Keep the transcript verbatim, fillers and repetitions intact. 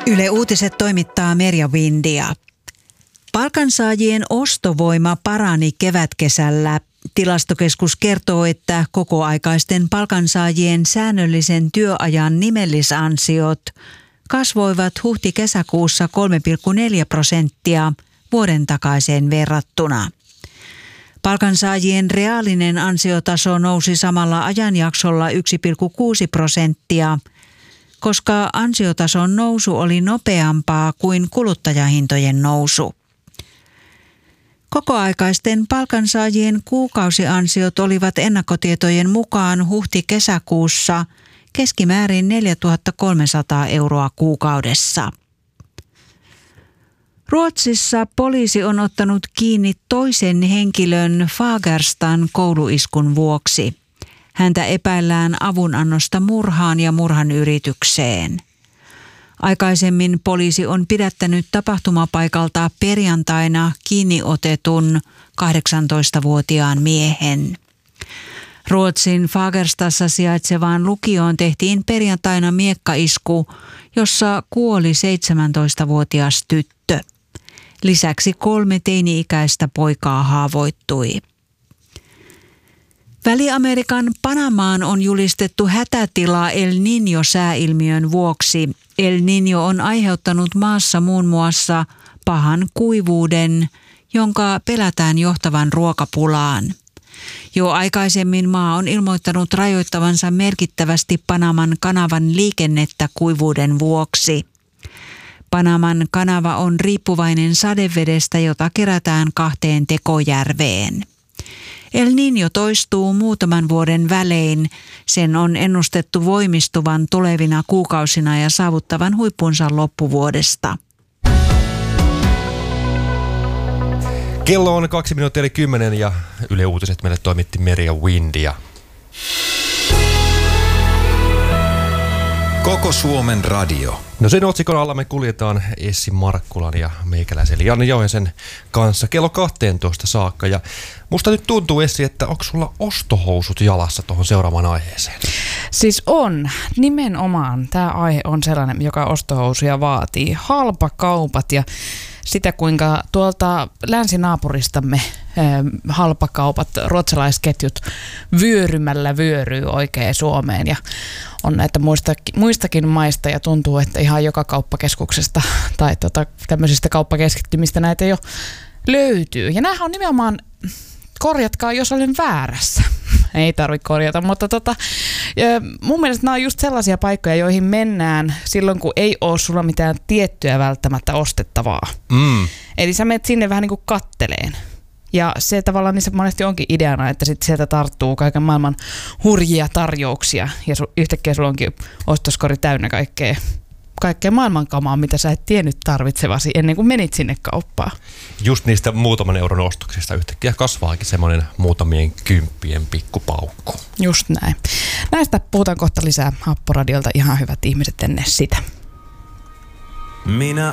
Yle Uutiset toimittaa Merja Windia. Palkansaajien ostovoima parani kevätkesällä. Tilastokeskus kertoo, että kokoaikaisten palkansaajien säännöllisen työajan nimellisansiot kasvoivat huhti-kesäkuussa kolme pilkku neljä prosenttia vuoden takaiseen verrattuna. Palkansaajien reaalinen ansiotaso nousi samalla ajanjaksolla yksi pilkku kuusi prosenttia, koska ansiotason nousu oli nopeampaa kuin kuluttajahintojen nousu. Kokoaikaisten palkansaajien kuukausiansiot olivat ennakkotietojen mukaan huhti-kesäkuussa keskimäärin neljätuhatta kolmesataa euroa kuukaudessa. Ruotsissa poliisi on ottanut kiinni toisen henkilön Fagerstan kouluiskun vuoksi. Häntä epäillään avunannosta murhaan ja murhan yritykseen. Aikaisemmin poliisi on pidättänyt tapahtumapaikalta perjantaina kiinni otetun kahdeksantoistavuotiaan miehen. Ruotsin Fagerstassa sijaitsevaan lukioon tehtiin perjantaina miekkaisku, jossa kuoli seitsemäntoistavuotias tyttö. Lisäksi kolme teini-ikäistä poikaa haavoittui. Väli-Amerikan Panamaan on julistettu hätätila El Niño-sääilmiön vuoksi. El Niño on aiheuttanut maassa muun muassa pahan kuivuuden, jonka pelätään johtavan ruokapulaan. Jo aikaisemmin maa on ilmoittanut rajoittavansa merkittävästi Panaman kanavan liikennettä kuivuuden vuoksi. Panaman kanava on riippuvainen sadevedestä, jota kerätään kahteen tekojärveen. El Niño toistuu muutaman vuoden välein. Sen on ennustettu voimistuvan tulevina kuukausina ja saavuttavan huippunsa loppuvuodesta. Kello on kaksi minuuttia eli kymmenen ja Yle Uutiset meille toimitti Merja Windia. Koko Suomen radio. No sen otsikon alla me kuljetaan Essi Markkulan ja meikäläisen Janne Joensen kanssa kello kahteentoista saakka. Ja musta nyt tuntuu, Essi, että onko sulla ostohousut jalassa tuohon seuraavaan aiheeseen? Siis on. Nimenomaan tämä aihe on sellainen, joka ostohousuja vaatii. Halpakaupat ja sitä, kuinka tuolta länsinaapuristamme halpakaupat, ruotsalaisketjut vyörymällä vyöryy oikein Suomeen ja on näitä muistakin, muistakin maista ja tuntuu, että ihan joka kauppakeskuksesta tai tota, tämmöisistä kauppakeskittymistä näitä jo löytyy. Ja näähän on nimenomaan, korjatkaa jos olen väärässä, ei tarvitse korjata, mutta tota, mun mielestä nämä on just sellaisia paikkoja, joihin mennään silloin, kun ei ole sulla mitään tiettyä välttämättä ostettavaa. Mm. Eli sä menet sinne vähän niin kuin katteleen. Ja se tavallaan niissä monesti onkin ideana, että sit sieltä tarttuu kaiken maailman hurjia tarjouksia ja su, yhtäkkiä sulla onkin ostoskori täynnä kaikkea, kaikkea maailmankamaa, mitä sä et tiennyt tarvitsevasi ennen kuin menit sinne kauppaan. Just niistä muutaman euron ostoksista yhtäkkiä kasvaakin semmoinen muutamien kymppien pikkupaukku. Just näin. Näistä puhutaan kohta lisää Happoradiolta, ihan hyvät ihmiset ennen sitä. Minä